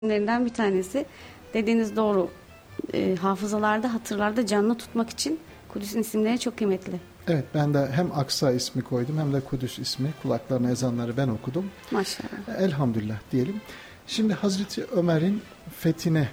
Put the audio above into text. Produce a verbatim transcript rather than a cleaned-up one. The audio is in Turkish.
isimlerinden bir tanesi. Dediğiniz doğru. E, hafızalarda, hatırlarda canlı tutmak için Kudüs'ün isimleri çok kıymetli. Evet, ben de hem Aksa ismi koydum hem de Kudüs ismi. Kulaklarına ezanları ben okudum. Maşallah. Elhamdülillah diyelim. Şimdi Hazreti Ömer'in fethine